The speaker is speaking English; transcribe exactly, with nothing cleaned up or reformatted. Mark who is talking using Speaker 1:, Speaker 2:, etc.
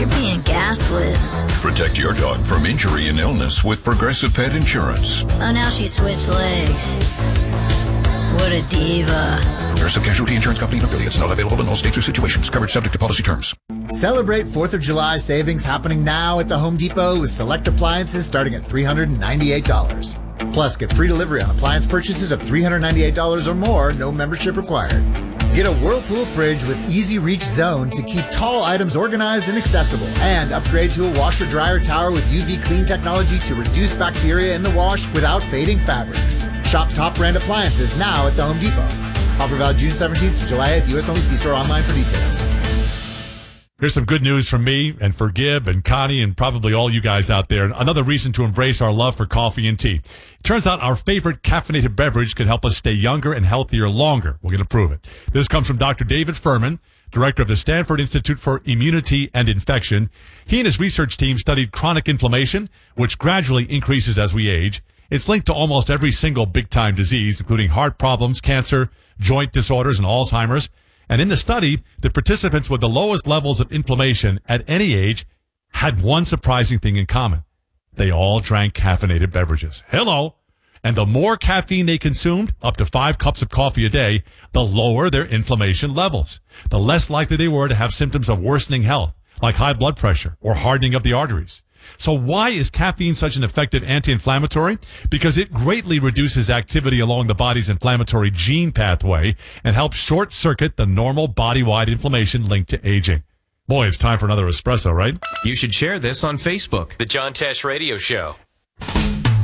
Speaker 1: You're being gaslit.
Speaker 2: Protect your dog from injury and illness with Progressive Pet Insurance.
Speaker 1: Oh, now she switched legs. What a diva.
Speaker 2: Progressive Casualty Insurance Company and affiliates. Not available in all states or situations. Coverage subject to policy terms.
Speaker 3: Celebrate fourth of July savings happening now at the Home Depot with select appliances starting at three hundred ninety-eight dollars. Plus, get free delivery on appliance purchases of three hundred ninety-eight dollars or more, no membership required. Get a Whirlpool fridge with Easy Reach Zone to keep tall items organized and accessible. And upgrade to a washer-dryer tower with U V clean technology to reduce bacteria in the wash without fading fabrics. Shop top brand appliances now at the Home Depot. Offer valid June seventeenth to July eighth. U S only. See store online for details.
Speaker 4: Here's some good news from me and for Gib and Connie and probably all you guys out there. Another reason to embrace our love for coffee and tea. It turns out our favorite caffeinated beverage could help us stay younger and healthier longer. We're going to prove it. This comes from Doctor David Furman, director of the Stanford Institute for Immunity and Infection. He and his research team studied chronic inflammation, which gradually increases as we age. It's linked to almost every single big-time disease, including heart problems, cancer, joint disorders, and Alzheimer's. And in the study, the participants with the lowest levels of inflammation at any age had one surprising thing in common. They all drank caffeinated beverages. Hello. And the more caffeine they consumed, up to five cups of coffee a day, the lower their inflammation levels. The less likely they were to have symptoms of worsening health, like high blood pressure or hardening of the arteries. So why is caffeine such an effective anti-inflammatory? Because it greatly reduces activity along the body's inflammatory gene pathway and helps short-circuit the normal body-wide inflammation linked to aging. Boy, it's time for another espresso, right?
Speaker 5: You should share this on Facebook. The John Tesh Radio Show.